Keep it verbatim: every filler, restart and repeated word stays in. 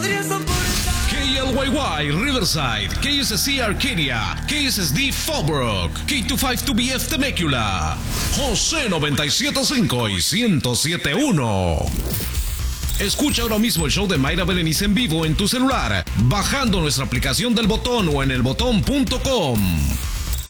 K L Y Y Riverside, K S S C Arcadia, K S S D Fallbrook, K veinticinco dos B F Temecula, José noventa y siete punto cinco y ciento siete punto uno. Escucha ahora mismo el show de Mayra Berenice en vivo en tu celular, bajando nuestra aplicación del Botón o en el botón punto com.